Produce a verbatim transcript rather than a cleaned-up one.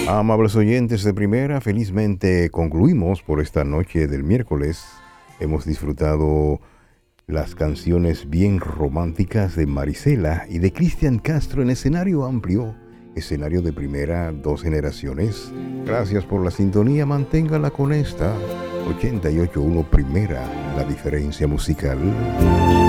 Amables oyentes de primera, felizmente concluimos por esta noche del miércoles. Hemos disfrutado las canciones bien románticas de Marisela y de Cristian Castro en escenario amplio, escenario de primera, dos generaciones. Gracias por la sintonía, manténgala con esta ochenta y ocho punto uno primera, la diferencia musical.